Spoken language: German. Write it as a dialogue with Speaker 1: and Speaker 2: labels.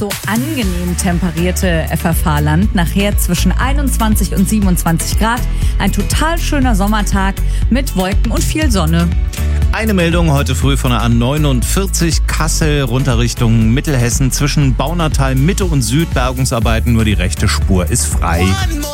Speaker 1: so angenehm temperierte FFH-Land. Nachher zwischen 21 und 27 Grad. Ein total schöner Sommertag mit Wolken und viel Sonne.
Speaker 2: Eine Meldung heute früh von der A49 Kassel runter Richtung Mittelhessen. Zwischen Baunatal Mitte und Süd Bergungsarbeiten, nur die rechte Spur ist frei.